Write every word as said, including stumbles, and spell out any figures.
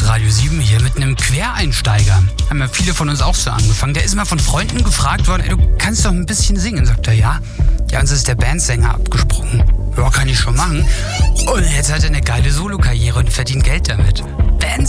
Radio sieben hier mit einem Quereinsteiger. Haben ja viele von uns auch so angefangen. Der ist mal von Freunden gefragt worden, ey, du kannst doch ein bisschen singen. Sagt er, ja. Ja, uns ist der Bandsänger abgesprungen. Ja, kann ich schon machen. Und jetzt hat er eine geile Solokarriere und verdient Geld damit. Bands